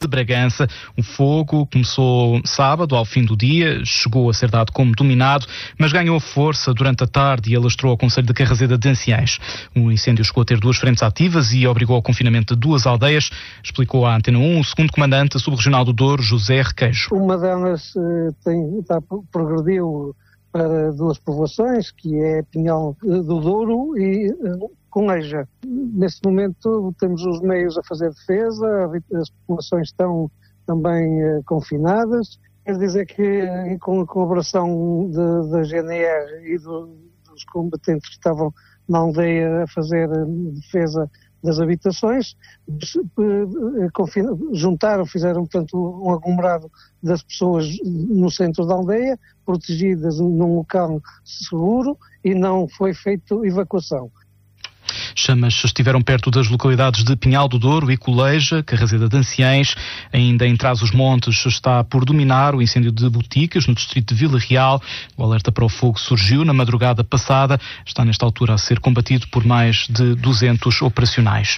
de Bragança. O fogo começou sábado, ao fim do dia, chegou a ser dado como dominado, mas ganhou força durante a tarde e alastrou ao concelho de Carraseda de Anciães. O incêndio chegou a ter 2 frentes ativas e obrigou ao confinamento de 2 aldeias, explicou à Antena 1 o segundo comandante subregional do Douro, José Requeijo. Uma delas progrediu para 2 povoações, que é Pinhal do Douro e Coneja. Neste momento temos os meios a fazer defesa, as populações estão também confinadas. Quer dizer que, com a colaboração da GNR e dos combatentes que estavam na aldeia a fazer defesa das habitações, fizeram, portanto, um aglomerado das pessoas no centro da aldeia, protegidas num local seguro, e não foi feita evacuação. Chamas estiveram perto das localidades de Pinhal do Douro e Coleja, Carraseda de Anciães. Ainda em Trás-os-Montes está por dominar o incêndio de boticas no distrito de Vila Real. O alerta para o fogo surgiu na madrugada passada. Está nesta altura a ser combatido por mais de 200 operacionais.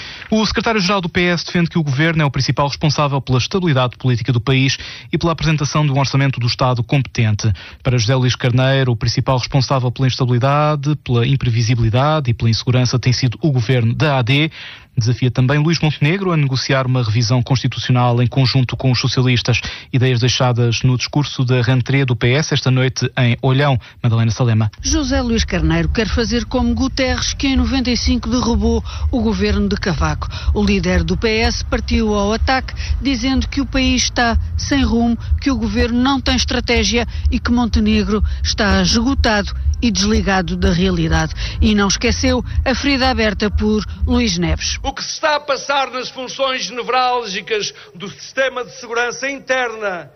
O secretário-geral do PS defende que o governo é o principal responsável pela estabilidade política do país e pela apresentação de um orçamento do Estado competente. Para José Luís Carneiro, o principal responsável pela instabilidade, pela imprevisibilidade e pela insegurança tem sido o governo da AD. Desafia também Luís Montenegro a negociar uma revisão constitucional em conjunto com os socialistas. Ideias deixadas no discurso da rentrée do PS esta noite em Olhão. Madalena Salema. José Luís Carneiro quer fazer como Guterres, que em 95 derrubou o governo de Cavaco. O líder do PS partiu ao ataque, dizendo que o país está sem rumo, que o governo não tem estratégia e que Montenegro está esgotado e desligado da realidade. E não esqueceu a ferida aberta por Luís Neves. O que se está a passar nas funções nevrálgicas do sistema de segurança interna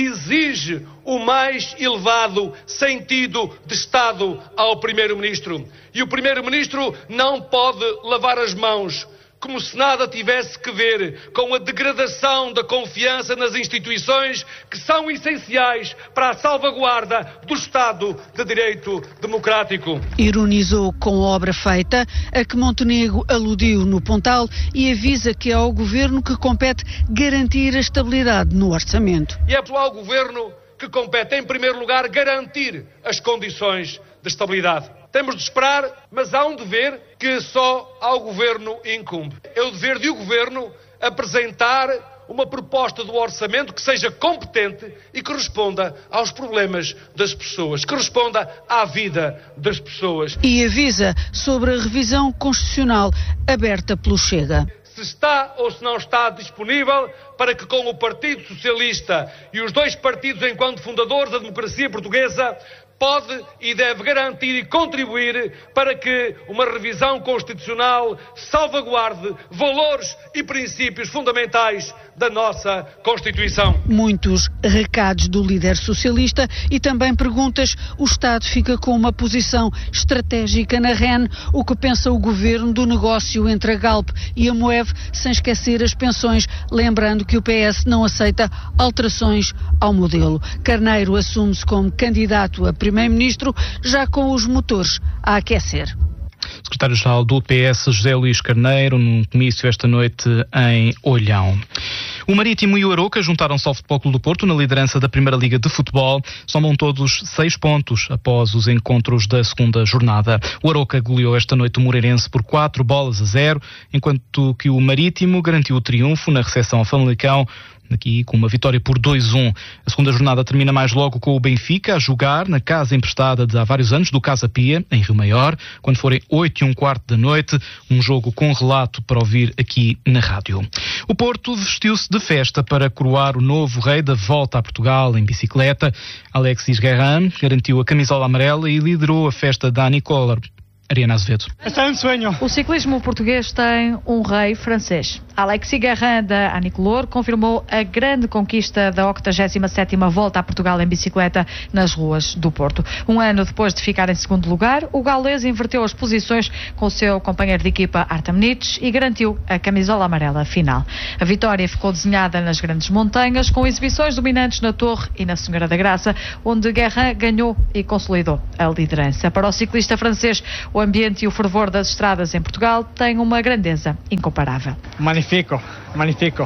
exige o mais elevado sentido de Estado ao Primeiro-Ministro. E o Primeiro-Ministro não pode lavar as mãos, como se nada tivesse que ver com a degradação da confiança nas instituições que são essenciais para a salvaguarda do Estado de Direito Democrático. Ironizou com a obra feita, a que Montenegro aludiu no Pontal, e avisa que é ao governo que compete garantir a estabilidade no orçamento. E é ao governo que compete, em primeiro lugar, garantir as condições de estabilidade. Temos de esperar, mas há um dever que só ao Governo incumbe. É o dever de o Governo apresentar uma proposta do orçamento que seja competente e que responda aos problemas das pessoas, que responda à vida das pessoas. E avisa sobre a revisão constitucional aberta pelo Chega. Se está ou se não está disponível para que, com o Partido Socialista e os 2 partidos enquanto fundadores da democracia portuguesa, pode e deve garantir e contribuir para que uma revisão constitucional salvaguarde valores e princípios fundamentais da nossa Constituição. Muitos recados do líder socialista e também perguntas. O Estado fica com uma posição estratégica na REN. O que pensa o governo do negócio entre a Galp e a Moev, sem esquecer as pensões, lembrando que o PS não aceita alterações ao modelo. Carneiro assume-se como candidato a primeiro-ministro, já com os motores a aquecer. Secretário-geral do PS, José Luís Carneiro, num comício esta noite em Olhão. O Marítimo e o Aroca juntaram-se ao Futebol Clube do Porto na liderança da Primeira Liga de Futebol. Somam todos 6 pontos após os encontros da segunda jornada. O Aroca goleou esta noite o Moreirense por 4-0, enquanto que o Marítimo garantiu o triunfo na recepção ao Famalicão, aqui com uma vitória por 2-1. A segunda jornada termina mais logo com o Benfica a jogar na casa emprestada de há vários anos do Casa Pia, em Rio Maior, quando forem 8:15 da noite, um jogo com relato para ouvir aqui na rádio. O Porto vestiu-se de festa para coroar o novo rei da volta a Portugal em bicicleta. Alexis Guerrin garantiu a camisola amarela e liderou a festa da Nicola. Ariana Azevedo. Está um sonho. O ciclismo português tem um rei francês. Alexis Guerrin, da Anicolor, confirmou a grande conquista da 87ª Volta a Portugal em bicicleta nas ruas do Porto. Um ano depois de ficar em segundo lugar, o gaulês inverteu as posições com o seu companheiro de equipa Artem Nitsch e garantiu a camisola amarela final. A vitória ficou desenhada nas grandes montanhas, com exibições dominantes na Torre e na Senhora da Graça, onde Guerrin ganhou e consolidou a liderança. Para o ciclista francês, o ambiente e o fervor das estradas em Portugal têm uma grandeza incomparável. Magnífico.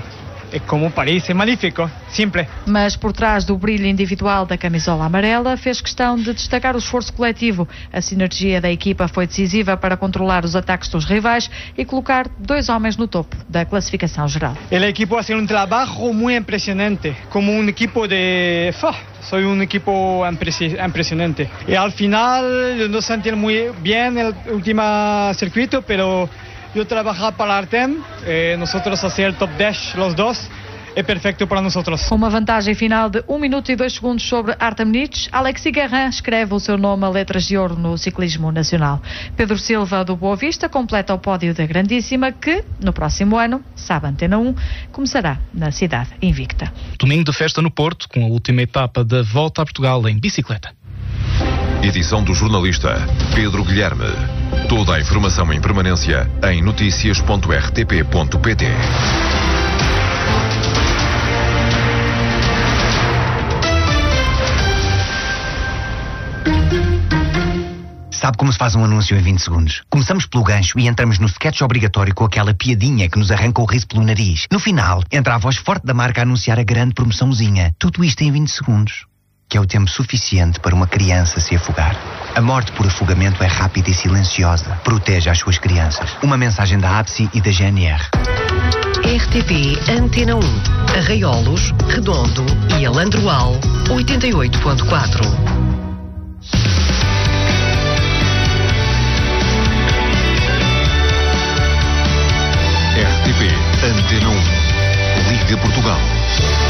como Paris, é magnífico, simple. Mas por trás do brilho individual da camisola amarela, fez questão de destacar o esforço coletivo. A sinergia da equipa foi decisiva para controlar os ataques dos rivais e colocar 2 homens no topo da classificação geral. El equipo hace un trabajo muy impresionante, como un equipo de... Soy un equipo impresionante. Y al final nos sentimos muy bien en el último circuito, pero yo trabajar para Artem, nosotros hacer el top 10 los dos, é perfeito para nós. Com uma vantagem final de 1 minuto e 2 segundos sobre Artem Nitsch, Alexis Guerrin escreve o seu nome a letras de ouro no ciclismo nacional. Pedro Silva, do Boa Vista, completa o pódio da Grandíssima, que, no próximo ano, sabe Antena 1, começará na cidade invicta. Domingo de festa no Porto, com a última etapa da Volta a Portugal em bicicleta. Edição do jornalista Pedro Guilherme. Toda a informação em permanência em noticias.rtp.pt. Sabe como se faz um anúncio em 20 segundos? Começamos pelo gancho e entramos no sketch obrigatório com aquela piadinha que nos arranca o riso pelo nariz. No final, entra a voz forte da marca a anunciar a grande promoçãozinha. Tudo isto em 20 segundos. Que é o tempo suficiente para uma criança se afogar. A morte por afogamento é rápida e silenciosa. Proteja as suas crianças. Uma mensagem da APSI e da GNR. RTP Antena 1. Arraiolos, Redondo e Alandroal 88.4. RTP Antena 1. Liga Portugal.